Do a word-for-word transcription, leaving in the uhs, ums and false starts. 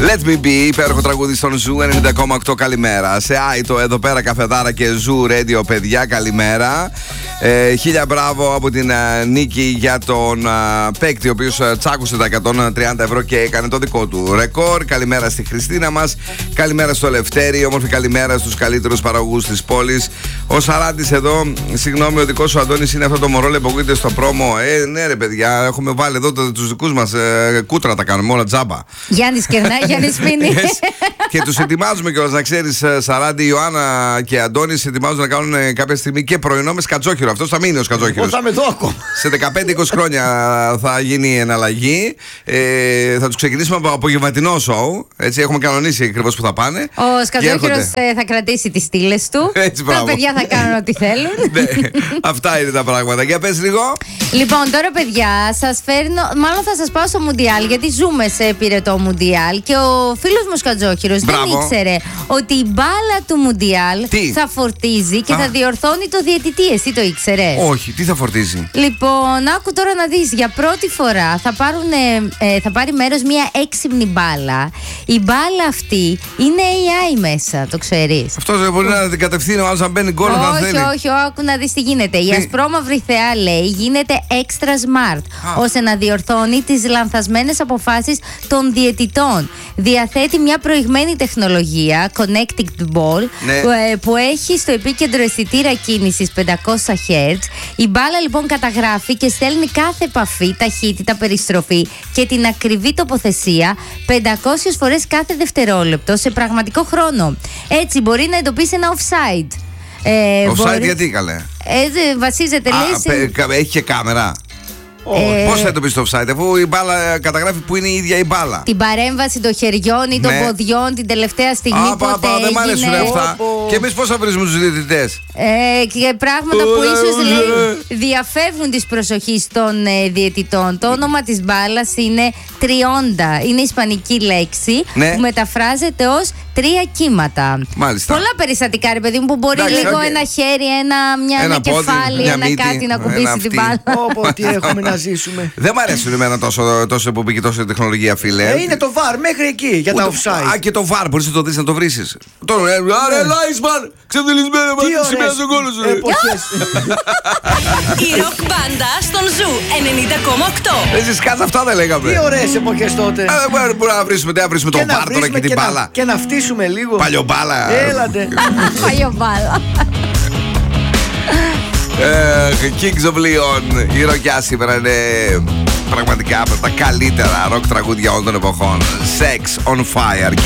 Let me be, υπέροχο τραγούδι στον Ζου ενενήντα κόμμα οκτώ. Καλημέρα. Σε Άιτο, εδώ πέρα καφεδάρα και Ζου Radio, παιδιά. Καλημέρα. Ε, χίλια μπράβο από την uh, Νίκη για τον uh, παίκτη, ο οποίος uh, τσάκουσε τα εκατόν τριάντα ευρώ και έκανε το δικό του ρεκόρ. Καλημέρα στη Χριστίνα μας. Καλημέρα στο Λευτέρη. Όμορφη καλημέρα στους καλύτερους παραγωγούς της πόλης. Ο Σαράντης εδώ. Συγγνώμη, ο δικός σου Αντώνης είναι αυτό το μωρό λεπογείται στο πρόμο. Ε, ναι, ρε παιδιά, έχουμε βάλει εδώ τους δικούς μας ε, κούτρα, τα κάνουμε όλα τζάμπα. Γιάννης Κερνά, Γιάννης Μίνη. Yes. Και τους ετοιμάζουμε κιόλας, να ξέρεις, Σαράντη, Ιωάννα και Αντώνης ετοιμάζουν να κάνουν κάποια στιγμή και πρωινό με σκατζόχυρο. Αυτός θα μείνει ο σκατζόχυρος. Θα είμαι εδώ ακόμα. Σε δεκαπέντε είκοσι χρόνια θα γίνει η εναλλαγή. Ε, θα τους ξεκινήσουμε από απογευματινό σοου. Έτσι, έχουμε κανονίσει ακριβώς που θα πάνε. Ο σκατζόχυρος θα κρατήσει τις στήλες του. Έτσι, τα παιδιά θα κάνουν ό,τι θέλουν. Ναι, αυτά είναι τα πράγματα. Για πες λίγο. Λοιπόν, τώρα παιδιά, σας φέρνω. Μάλλον θα σας πάω στο Μουντιάλ, γιατί ζούμε σε πυρετό Μουντιάλ. Και ο φίλος μου Σκατζόχυρος δεν ήξερε ότι η μπάλα του Μουντιάλ τι? θα φορτίζει και Α. θα διορθώνει το διαιτητή. Εσύ το ήξερες? Όχι, τι θα φορτίζει? Λοιπόν, άκου τώρα να δεις. Για πρώτη φορά θα, πάρουν, ε, θα πάρει μέρος μια έξυπνη μπάλα. Η μπάλα αυτή είναι έι άι μέσα, το ξέρεις? Αυτό δεν μπορεί να την κατευθύνει ο άλλος να μπαίνει γκολ όταν όχι, θέλει. όχι, άκου να δεις τι γίνεται. Η Τι? ασπρόμαυρη θεά, λέει, γίνεται extra smart, Α. ώστε να διορθώνει τις λανθασμένες αποφάσεις των διαιτητών. Διαθέτει μια προηγμένη τεχνολογία, Connected Ball, Ναι. που, ε, που έχει στο επίκεντρο αισθητήρα κίνησης πεντακόσια χερτζ. Η μπάλα λοιπόν καταγράφει και στέλνει κάθε επαφή, ταχύτητα, περιστροφή και την ακριβή τοποθεσία πεντακόσιες φορές κάθε δευτερόλεπτο σε πραγματικό χρόνο. Έτσι μπορεί να εντοπίσει ένα offside. Ε, Offside μπορεί... γιατί, καλέ? Ε, βασίζεται, Α, λέει, σε... πε- κα- έχει και κάμερα. Ε, Πώς θα εντοπίσει το offside, αφού η μπάλα καταγράφει που είναι η ίδια η μπάλα? την παρέμβαση των χεριών ή των Ναι. ποδιών την τελευταία στιγμή. Α, πα, πότε πα, δεν μ' αρέσουν έγινε. αυτά. Πω, πω. Και εμείς πώς θα βρίζουμε τους διαιτητές? Ε, και πράγματα που Ωραία, ίσως, ωραία. λέει, διαφεύγουν της προσοχής των ε, διαιτητών. Το όνομα της μπάλας είναι τριόντα. Είναι ισπανική λέξη, Ναι. που μεταφράζεται ως τρία κύματα. Μάλιστα. Πολλά περιστατικά, ρε παιδί μου, που μπορεί Εντάξει, λίγο οκ. ένα χέρι, ένα, μια, Ένα ένα πόδι, κεφάλι, μια ένα μύτη, κάτι να ένα κουμπίσει αυτή. την μπάλα. Όπω τι έχουμε να ζήσουμε. Δεν μ' αρέσουν εμένα τόσο, τόσο που πήγε τόσο τεχνολογία, φίλε. Ε, είναι το βαρ μέχρι εκεί για τα Ούτε- offside. Α, και το βαρ μπορείς να το δεις, να το βρίσεις. Τώρα, ε, άρε, Λάισμαν! Ξεφτυλισμένο, μα Τι τι σημαίνει ωραίες στον κόλλο σου. ρε. εποχές. Η ροκ μπάντα στον Ζου ενενήντα κόμμα οκτώ. Εσείς κάτσε, αυτά δεν λέγαμε. Τι ωραίες εποχές τότε. Ε, δεν μπορούμε- Μπορούμε να βρίσουμε, δεν να βρίσουμε τον να βαρ τώρα βρίσουμε και την να- μπάλα. Και να φτύσουμε λίγο. Παλιομπάλα. Έλατε. Παλιό μπάλα. Ε, Kings of Leon. Η ροκιά σήμερα είναι πραγματικά από τα καλύτερα ροκ τραγούδια όλων των εποχών. Sex on Fire.